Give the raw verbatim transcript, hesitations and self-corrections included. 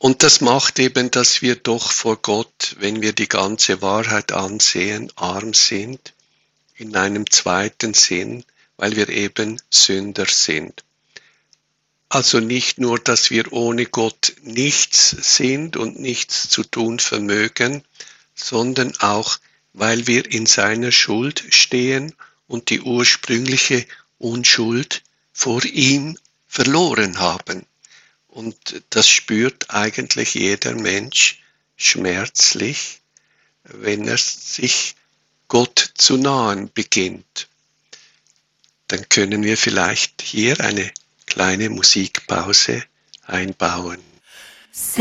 Und das macht eben, dass wir doch vor Gott, wenn wir die ganze Wahrheit ansehen, arm sind, in einem zweiten Sinn, weil wir eben Sünder sind. Also nicht nur, dass wir ohne Gott nichts sind und nichts zu tun vermögen, sondern auch, weil wir in seiner Schuld stehen und die ursprüngliche Unschuld vor ihm verloren haben. Und das spürt eigentlich jeder Mensch schmerzlich, wenn er sich Gott zu nahen beginnt. Dann können wir vielleicht hier eine kleine Musikpause einbauen.